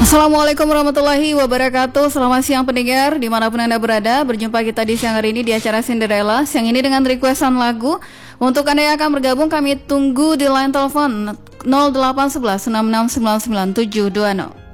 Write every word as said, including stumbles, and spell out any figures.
Assalamualaikum warahmatullahi wabarakatuh. Selamat siang pendengar dimanapun Anda berada. Berjumpa kita di siang hari ini di acara Cinderella. Siang ini dengan requestan lagu. Untuk Anda yang akan bergabung, kami tunggu di line telepon nol delapan satu satu enam enam sembilan sembilan tujuh dua nol.